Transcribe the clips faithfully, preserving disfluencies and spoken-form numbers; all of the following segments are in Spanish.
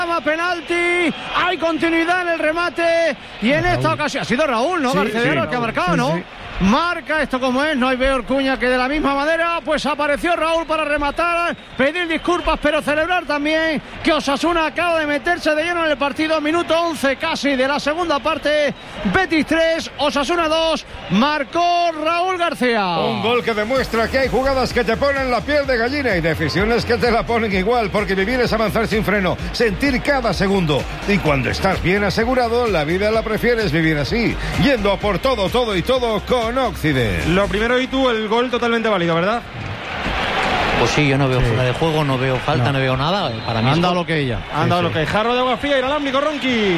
penalti, hay continuidad en el remate y en Raúl. Esta ocasión ha sido Raúl, ¿no? Sí, García sí, el que ha marcado, sí, ¿no? Sí. Marca esto como es, no hay peor cuña que de la misma manera, pues apareció Raúl para rematar, pedir disculpas, pero celebrar también que Osasuna acaba de meterse de lleno en el partido. Minuto once casi de la segunda parte, Betis tres, Osasuna dos, marcó Raúl García. Un gol que demuestra que hay jugadas que te ponen la piel de gallina y decisiones que te la ponen igual, porque vivir es avanzar sin freno, sentir cada segundo, y cuando estás bien asegurado, la vida la prefieres vivir así, yendo a por todo, todo y todo con Occident. Lo primero, y tú, el gol totalmente válido, ¿verdad? Pues sí, yo no veo Sí. fuera de juego, no veo falta, no, no no veo nada. Para mí Han es dado gol. lo que ella. Han dado sí, lo que hay. Jarro de agua fría, inalámbrico, Ronqui.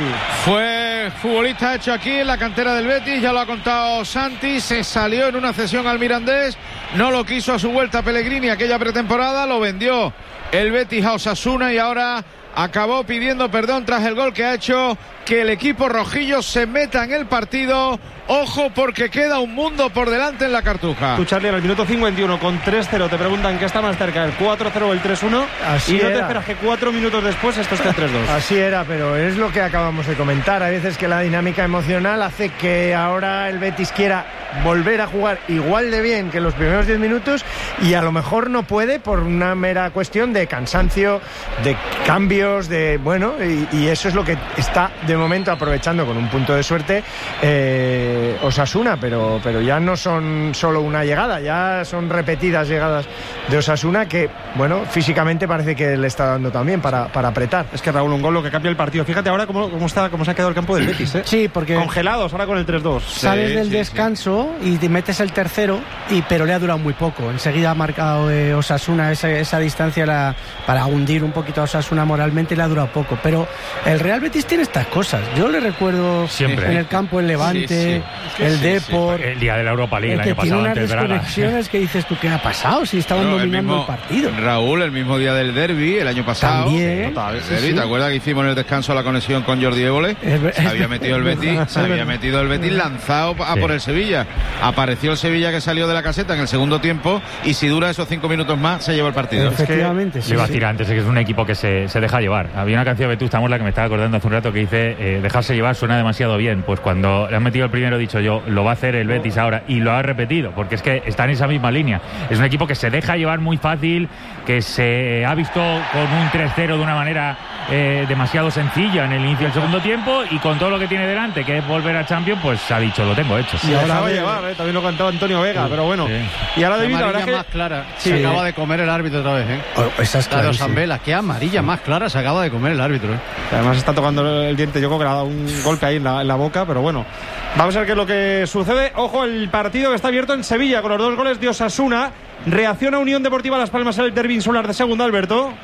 Fue futbolista hecho aquí en la cantera del Betis, ya lo ha contado Santi, se salió en una cesión al Mirandés, no lo quiso a su vuelta Pellegrini aquella pretemporada, lo vendió el Betis a Osasuna y ahora acabó pidiendo perdón tras el gol que ha hecho que el equipo rojillo se meta en el partido. Ojo, porque queda un mundo por delante en la Cartuja. Tú, Charlie, en el minuto cincuenta y uno con tres cero te preguntan qué está más cerca, el cuatro cero o el tres uno, Así y no te era. esperas que cuatro minutos después esto esté tres dos. Así era, pero es lo que acabamos de comentar. A veces que la dinámica emocional hace que ahora el Betis quiera volver a jugar igual de bien que los primeros diez minutos y a lo mejor no puede por una mera cuestión de cansancio, de cambios, de bueno, y, y eso es lo que está de momento aprovechando con un punto de suerte eh, Osasuna, pero, pero ya no son solo una llegada, ya son repetidas llegadas de Osasuna que, bueno, físicamente parece que le está dando también para, para apretar. Es que Raúl, un gol lo que cambia el partido. Fíjate ahora cómo, cómo, está, cómo se ha quedado el campo del Betis, ¿eh? Sí, porque Congelados ahora con el tres dos. sales Sí, del sí, descanso y te metes el tercero, y pero le ha durado muy poco. Enseguida ha marcado eh, Osasuna esa, esa distancia la, para hundir un poquito a Osasuna moralmente, le ha durado poco. Pero el Real Betis tiene estas cosas. Yo le recuerdo Siempre. en el campo el Levante, Sí, sí. el Sí, sí. Depor. El día de la Europa League el que año tiene pasado unas antes de Braga. desconexiones que dices tú, ¿qué ha pasado? Si estaban Bueno, el dominando mismo- el partido. Raúl, el mismo día del derbi, el año pasado. También. Total, el Sí, derbi, sí. ¿te acuerdas que hicimos en el descanso la conexión con Jordi Évole? Es ver- Se había metido el es Betis, verdad, se es había verdad. metido el Betis lanzado a Sí. por el Sevilla. Apareció el Sevilla que salió de la caseta en el segundo tiempo y si dura esos cinco minutos más se lleva el partido. Efectivamente, sí, Le iba a sí. decir antes, es que es un equipo que se, se deja llevar. Había una canción de Vetusta Morla que me estaba acordando hace un rato que dice eh, dejarse llevar suena demasiado bien. Pues cuando le han metido el primero, he dicho yo, lo va a hacer el Betis ahora, y lo ha repetido, porque es que está en esa misma línea. Es un equipo que se deja llevar muy fácil, que se ha visto con un tres cero de una manera eh, demasiado sencilla en el inicio del segundo tiempo, y con todo lo que tiene delante, que es volver a Champions, pues ha dicho, lo tengo hecho. Y ahora va a ve- llevar, ¿eh? También lo cantaba Antonio Vega, pero bueno. Sí. Y ahora Qué David, la verdad amarilla que más clara Sí. se acaba de comer el árbitro otra vez, ¿eh? Oh, esa es La de clarísima. Osambela, qué amarilla más clara se acaba de comer el árbitro, ¿eh? además está tocando el diente, yo creo que le ha dado un golpe ahí en la, en la boca, pero bueno. Vamos a ver qué es lo que sucede. Ojo, el partido que está abierto en Sevilla con los dos goles de Osasuna. Reacciona Unión Deportiva Las Palmas en el derbi insular de segunda, Alberto.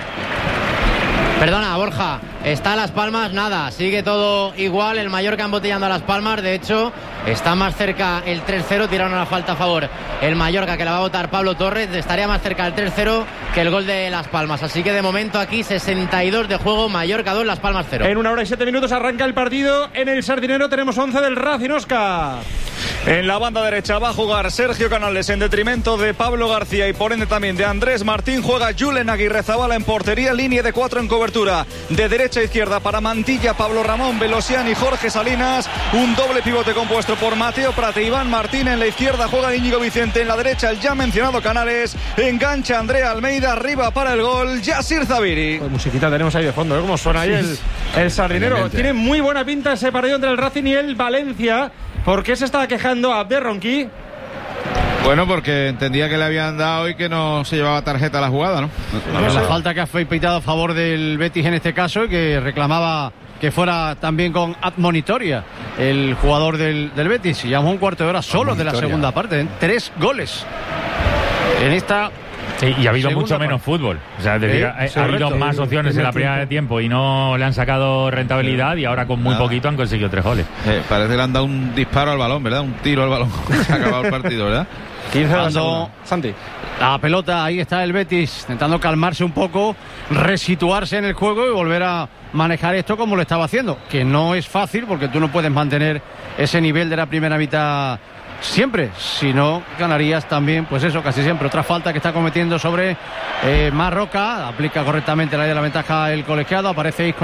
Perdona, Borja, está Las Palmas, nada, sigue todo igual, el Mallorca embotellando a Las Palmas, de hecho, está más cerca el tres cero, tiraron a la falta a favor el Mallorca, que la va a votar Pablo Torres, estaría más cerca el tres cero que el gol de Las Palmas, así que de momento aquí sesenta y dos de juego, Mallorca dos, Las Palmas cero. En una hora y siete minutos arranca el partido, en el Sardinero tenemos once del Racing, Oscar. En la banda derecha va a jugar Sergio Canales en detrimento de Pablo García y por ende también de Andrés Martín. Juega Julen Aguirrezabala en portería, línea de cuatro en cobertura. De derecha a izquierda para Mantilla, Pablo Ramón, Velosian y Jorge Salinas. Un doble pivote compuesto por Mateo Prate y Iván Martín. En la izquierda juega Íñigo Vicente. En la derecha el ya mencionado Canales. Engancha Andrea Almeida. Arriba para el gol Yasir Zabiri. Pues musiquita tenemos ahí de fondo, ¿eh? Como suena ahí el, el Sardinero. Obviamente. Tiene muy buena pinta ese partido entre el Racing y el Valencia. ¿Por qué se estaba quejando Abder Ronqui? Bueno, porque entendía que le habían dado y que no se llevaba tarjeta a la jugada, ¿no? No, no la sé. falta que ha pitado a favor del Betis en este caso, y que reclamaba que fuera también con admonitoria el jugador del, del Betis. Y llevamos un cuarto de hora solo de la Admonitoria. segunda parte, ¿eh? Tres goles en esta. Sí, y ha habido Segunda mucho menos parte. fútbol. O sea, es decir, Sí, ha, ha sí, habido correcto. más opciones en la primera de tiempo y no le han sacado rentabilidad, y ahora con muy Nada. poquito han conseguido tres goles. Eh, parece que le han dado un disparo al balón, ¿verdad? Un tiro al balón. Se ha acabado el partido, ¿verdad? quince de la Cuando- segunda. Santi. La pelota, ahí está el Betis, intentando calmarse un poco, resituarse en el juego y volver a manejar esto como lo estaba haciendo, que no es fácil porque tú no puedes mantener ese nivel de la primera mitad siempre, si no ganarías también, pues eso, casi siempre. Otra falta que está cometiendo sobre eh, Marroca, aplica correctamente la ley de la ventaja el colegiado, aparece Isco